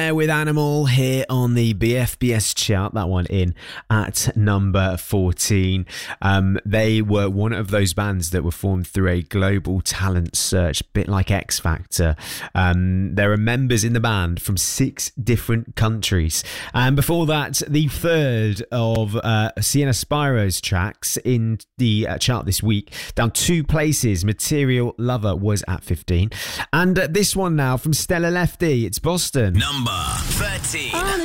With Animal here on the BFBS chart, that one in at number 14. They were one of those bands that were formed through a global talent search, a bit like X Factor. There are members in the band from 6 different countries. And before that, the third of Sienna Spiro's tracks in the chart this week, down 2 places. Material Lover was at 15. And this one now from Stella Lefty, it's Boston. Number 13.